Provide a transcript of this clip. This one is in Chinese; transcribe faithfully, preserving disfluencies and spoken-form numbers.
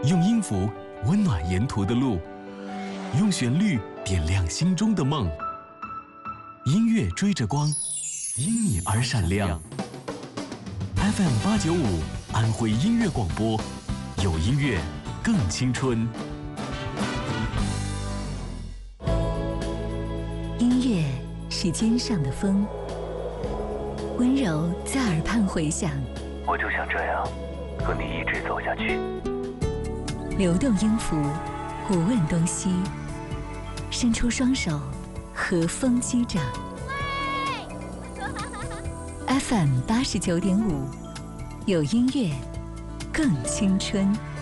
用音符温暖沿途的路，用旋律点亮心中的梦。音乐追着光，因你而闪亮。F M 八九五，安徽音乐广播，有音乐更青春。 音乐是肩上的风，温柔在耳畔回响。 我就想这样和你一直走下去。 流动音符，无问东西，伸出双手，和风击掌。F M 八十九点五，有音乐更青春。